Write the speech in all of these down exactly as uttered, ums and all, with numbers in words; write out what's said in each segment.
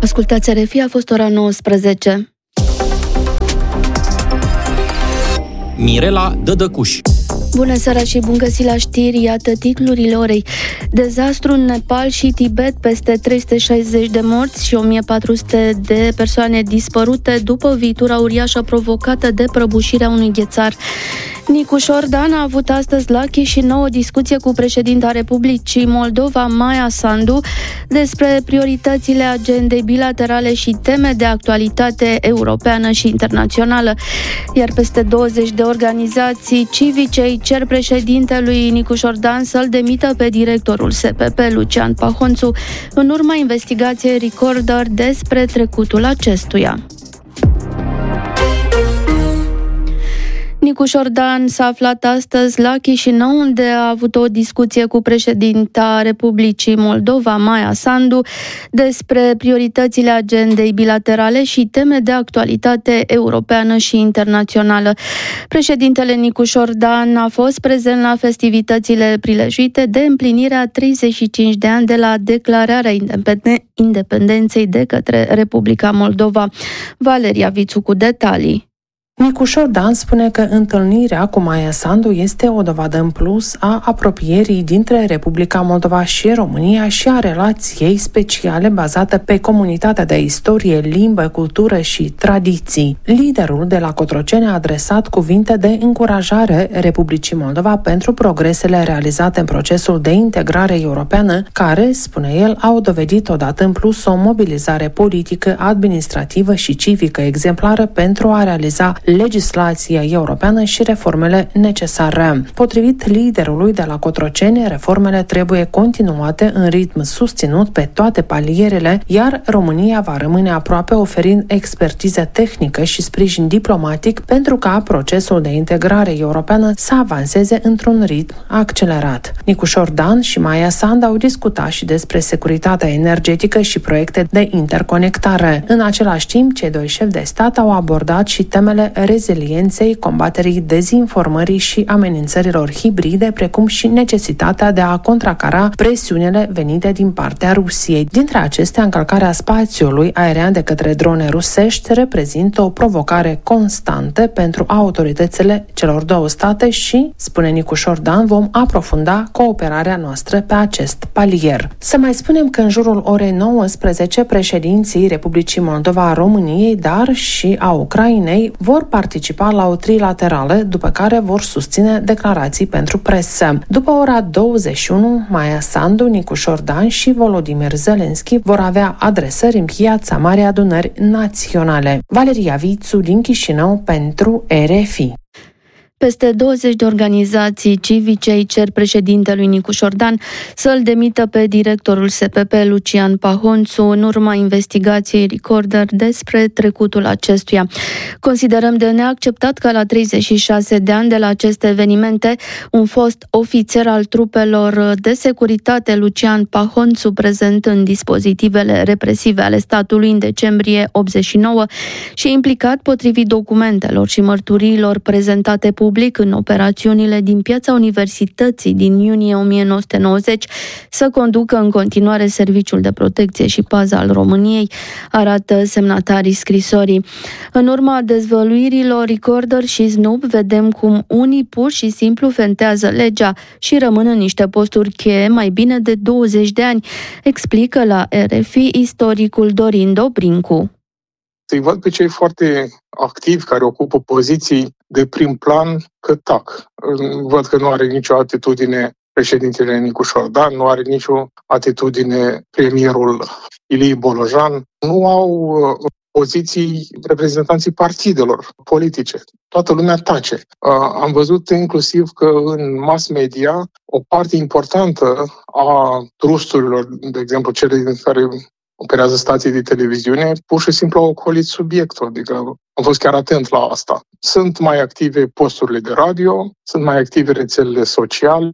Ascultați R F I, a fost ora nouăsprezece. Mirela Dădăcuș. Bună seara și bun găsit la știri, iată titlurile orei. Dezastru în Nepal și Tibet, peste trei sute șaizeci de morți și o mie patru sute de persoane dispărute după viitura uriașă provocată de prăbușirea unui ghețar. Nicu Șordan a avut astăzi la Chișinău o discuție cu președinta Republicii Moldova, Maia Sandu, despre prioritățile agendei bilaterale și teme de actualitate europeană și internațională. Iar peste douăzeci de organizații civice îi cer președintelui Nicu Șordan să-l demită pe directorul S P P, Lucian Pahonțu, în urma investigației Recorder despre trecutul acestuia. Nicu Șordan s-a aflat astăzi la Chișinău, unde a avut o discuție cu președinta Republicii Moldova, Maia Sandu, despre prioritățile agendei bilaterale și teme de actualitate europeană și internațională. Președintele Nicu Șordan a fost prezent la festivitățile prilejuite de împlinirea treizeci și cinci de ani de la declararea independenței de către Republica Moldova. Valeria Vițu cu detalii. Nicu Șordan spune că întâlnirea cu Maia Sandu este o dovadă în plus a apropierii dintre Republica Moldova și România și a relației speciale bazate pe comunitatea de istorie, limbă, cultură și tradiții. Liderul de la Cotroceni a adresat cuvinte de încurajare Republicii Moldova pentru progresele realizate în procesul de integrare europeană, care, spune el, au dovedit odată în plus o mobilizare politică, administrativă și civică exemplară pentru a realiza legislația europeană și reformele necesare. Potrivit liderului de la Cotroceni, reformele trebuie continuate în ritm susținut pe toate palierele, iar România va rămâne aproape oferind expertiză tehnică și sprijin diplomatic pentru ca procesul de integrare europeană să avanseze într-un ritm accelerat. Nicu Șordan și Maia Sandu au discutat și despre securitatea energetică și proiecte de interconectare. În același timp, cei doi șefi de stat au abordat și temele rezilienței, combaterii dezinformării și amenințărilor hibride, precum și necesitatea de a contracara presiunile venite din partea Rusiei. Dintre acestea, încălcarea spațiului aerian de către drone rusești reprezintă o provocare constantă pentru autoritățile celor două state și, spune Nicu Șordan, vom aprofunda cooperarea noastră pe acest palier. Să mai spunem că în jurul orei nouăsprezece, președinții Republicii Moldova, a României, dar și a Ucrainei vor participa la o trilaterală, după care vor susține declarații pentru presă. După ora douăzeci și unu, Maia Sandu, Nicu Șordan și Volodymyr Zelensky vor avea adresări în Piața Marii Adunări Naționale. Valeria Vițu din Chișinău pentru R F I. Peste douăzeci de organizații civice îi cer președintelui Nicu Șordan să-l demită pe directorul S P P, Lucian Pahonțu, în urma investigației Recorder despre trecutul acestuia. Considerăm de neacceptat că la treizeci și șase de ani de la aceste evenimente, un fost ofițer al trupelor de securitate, Lucian Pahonțu, prezent în dispozitivele represive ale statului în decembrie optzeci și nouă și implicat potrivit documentelor și mărturiilor prezentate public în operațiunile din Piața Universității din iunie o mie nouă sute nouăzeci, să conducă în continuare Serviciul de Protecție și Pază al României, arată semnatarii scrisorii. În urma dezvăluirilor Recorder și Snoop, vedem cum unii pur și simplu fentează legea și rămân în niște posturi cheie mai bine de douăzeci de ani, explică la R F I istoricul Dorin Dobrincu. Îi văd pe cei foarte activi care ocupă poziții de prim plan că tac. Văd că nu are nicio atitudine președintele Nicu Șordan, nu are nicio atitudine premierul Ilie Bolojan. Nu au poziții reprezentanții partidelor politice. Toată lumea tace. Am văzut inclusiv că în mass media o parte importantă a trusturilor, de exemplu cele care operează stații de televiziune, pur și simplu au ocolit subiectul, adică am fost chiar atent la asta. Sunt mai active posturile de radio, sunt mai active rețelele sociale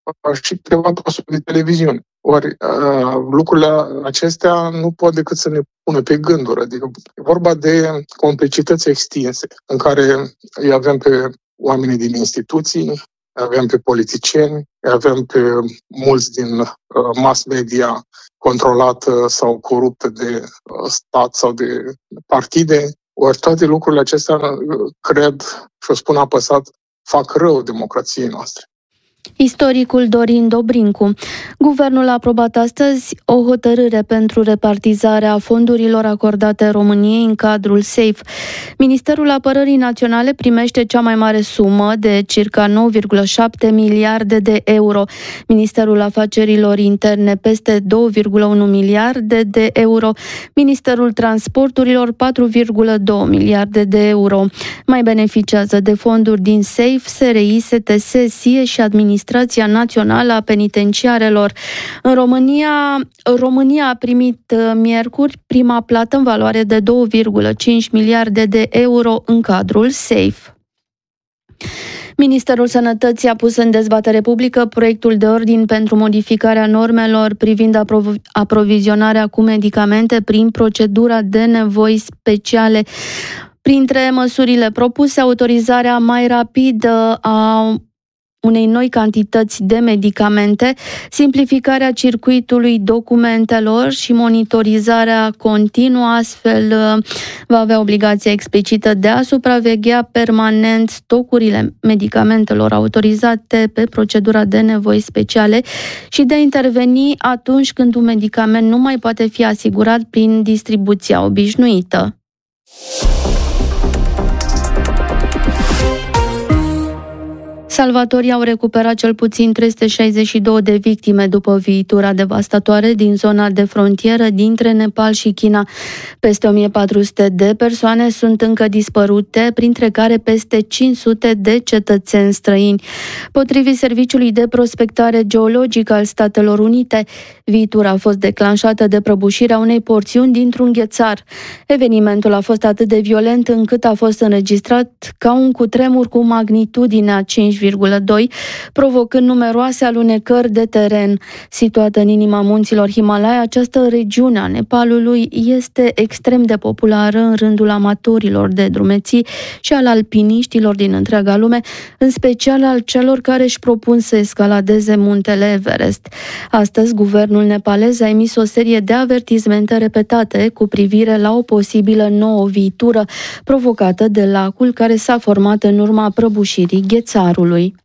și câteva posturi de televiziune. Ori lucrurile acestea nu pot decât să ne pună pe gânduri, adică e vorba de complicități extinse, în care îi avem pe oamenii din instituții, avem pe politicieni, avem pe mulți din mass media controlată sau coruptă de stat sau de partide. Ori toate lucrurile acestea, cred și o spun apăsat, fac rău democrației noastre. Istoricul Dorin Dobrincu. Guvernul a aprobat astăzi o hotărâre pentru repartizarea fondurilor acordate României în cadrul SAFE. Ministerul Apărării Naționale primește cea mai mare sumă de circa nouă virgulă șapte miliarde de euro. Ministerul Afacerilor Interne peste două virgulă unu miliarde de euro. Ministerul Transporturilor patru virgulă doi miliarde de euro. Mai beneficiază de fonduri din SAFE, S R I, S T S, S I E și Administrația Națională a Penitenciarelor. În România, România a primit miercuri prima plată în valoare de două virgulă cinci miliarde de euro în cadrul SAFE. Ministerul Sănătății a pus în dezbatere publică proiectul de ordin pentru modificarea normelor privind apro- aprovizionarea cu medicamente prin procedura de nevoi speciale. Printre măsurile propuse, autorizarea mai rapidă a unei noi cantități de medicamente, simplificarea circuitului documentelor și monitorizarea continuă, astfel va avea obligația explicită de a supraveghea permanent stocurile medicamentelor autorizate pe procedura de nevoi speciale și de a interveni atunci când un medicament nu mai poate fi asigurat prin distribuția obișnuită. Salvatorii au recuperat cel puțin trei sute șaizeci și doi de victime după viitura devastatoare din zona de frontieră dintre Nepal și China. Peste o mie patru sute de persoane sunt încă dispărute, printre care peste cinci sute de cetățeni străini. Potrivit Serviciului de Prospectare Geologică al Statelor Unite, viitura a fost declanșată de prăbușirea unei porțiuni dintr-un ghețar. Evenimentul a fost atât de violent încât a fost înregistrat ca un cutremur cu magnitudinea cinci virgulă doi, provocând numeroase alunecări de teren. Situată în inima munților Himalaya, această regiune a Nepalului este extrem de populară în rândul amatorilor de drumeții și al alpiniștilor din întreaga lume, în special al celor care își propun să escaladeze muntele Everest. Astăzi, guvernul nepalez a emis o serie de avertismente repetate cu privire la o posibilă nouă viitură provocată de lacul care s-a format în urma prăbușirii ghețarului.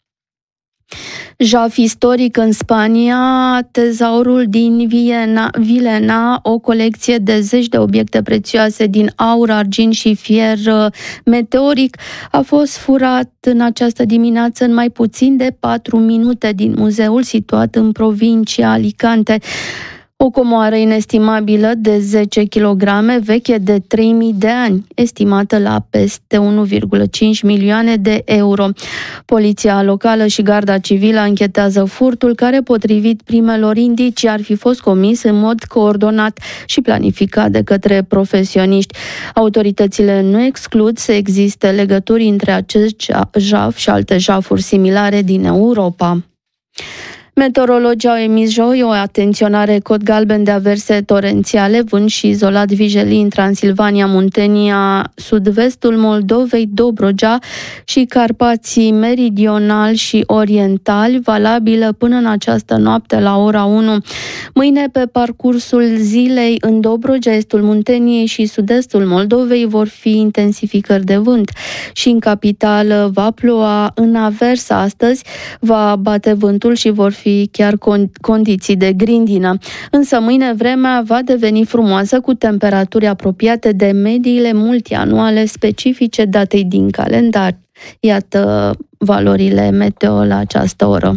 Jaf istoric în Spania, tezaurul din Viena, Vilena, o colecție de zeci de obiecte prețioase din aur, argint și fier meteoric, a fost furat în această dimineață în mai puțin de patru minute din muzeul situat în provincia Alicante. O comoară inestimabilă de zece kilograme, veche de trei mii de ani, estimată la peste unu virgulă cinci milioane de euro. Poliția locală și garda civilă anchetează furtul, care, potrivit primelor indicii, ar fi fost comis în mod coordonat și planificat de către profesioniști. Autoritățile nu exclud să existe legături între acest jaf și alte jafuri similare din Europa. Meteorologii au emis joi o atenționare cod galben de averse torențiale, vânt și izolat vijelii în Transilvania, Muntenia, sud-vestul Moldovei, Dobrogea și Carpații meridionali și orientali, valabilă până în această noapte la ora unu. Mâine, pe parcursul zilei, în Dobrogea, estul Munteniei și sud-estul Moldovei vor fi intensificări de vânt și în capitală va ploua în avers astăzi, va bate vântul și vor fi fi chiar condiții de grindină. Însă mâine vremea va deveni frumoasă cu temperaturi apropiate de mediile multianuale specifice datei din calendar. Iată valorile meteo la această oră.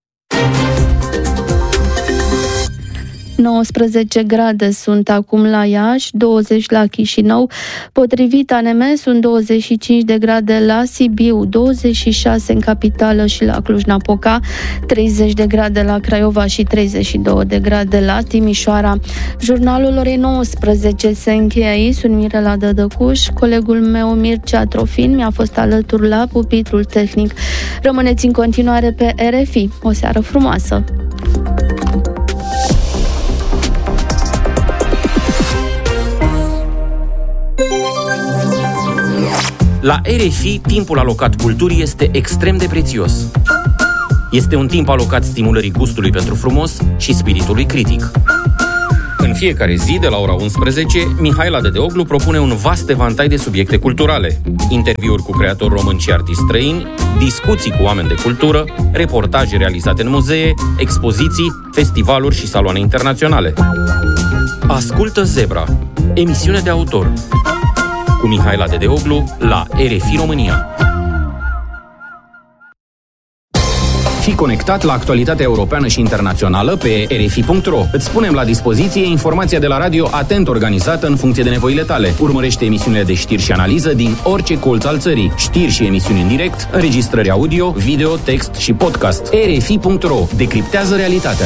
nouăsprezece grade sunt acum la Iași, douăzeci la Chișinău, potrivit A N M sunt douăzeci și cinci de grade la Sibiu, douăzeci și șase în capitală și la Cluj-Napoca, treizeci de grade la Craiova și treizeci și două de grade la Timișoara. Jurnalul orei nouăsprezece se încheie aici. Sunt Mirela Dădăcuș, colegul meu Mircea Trofin mi-a fost alături la pupitrul tehnic. Rămâneți în continuare pe R F I. O seară frumoasă! La R F I, timpul alocat culturii este extrem de prețios. Este un timp alocat stimulării gustului pentru frumos și spiritului critic. În fiecare zi, de la ora unsprezece, Mihaela Dedeoglu propune un vast evantai de subiecte culturale. Interviuri cu creatori români și artiști străini, discuții cu oameni de cultură, reportaje realizate în muzee, expoziții, festivaluri și saloane internaționale. Ascultă Zebra, emisiune de autor, cu Mihaela Dedeoglu la R F I România. Fii conectat la actualitatea europeană și internațională pe r f i punct r o. Îți punem la dispoziție informația de la radio atent organizată în funcție de nevoile tale. Urmărește emisiunile de știri și analiză din orice colț al țării. Știri și emisiuni în direct, înregistrări audio, video, text și podcast. r f i punct r o. Decriptează realitatea.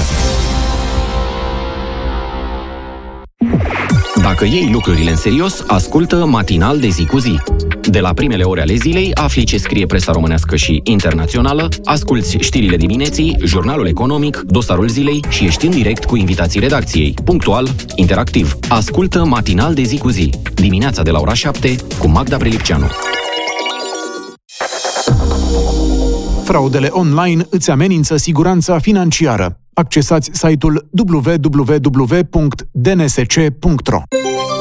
Dacă iei lucrurile în serios, ascultă Matinal de zi cu zi. De la primele ore ale zilei, afli ce scrie presa românească și internațională, asculți știrile dimineții, jurnalul economic, dosarul zilei și ești în direct cu invitații redacției. Punctual, interactiv. Ascultă Matinal de zi cu zi. Dimineața de la ora șapte cu Magda Prelipceanu. Fraudele online îți amenință siguranța financiară. Accesați site-ul w w w punct d n s c punct r o.